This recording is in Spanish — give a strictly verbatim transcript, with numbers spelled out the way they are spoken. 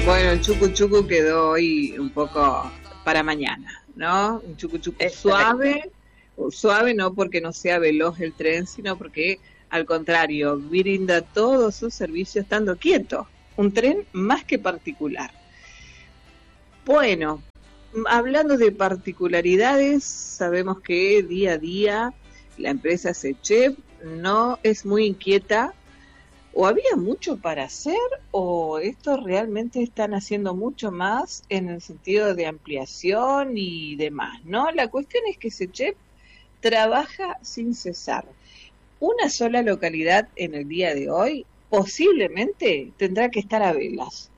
Bueno, el chucu chucu quedó hoy un poco para mañana, ¿no? Un chucu chucu suave, suave no porque no sea veloz el tren, sino porque al contrario, brinda todos sus servicios estando quieto. Un tren más que particular. Bueno, hablando de particularidades, sabemos que día a día la empresa SECHEP no es muy inquieta. ¿O había mucho para hacer o esto realmente están haciendo mucho más en el sentido de ampliación y demás, ¿no? La cuestión es que SECHEP trabaja sin cesar. Una sola localidad en el día de hoy posiblemente tendrá que estar a velas.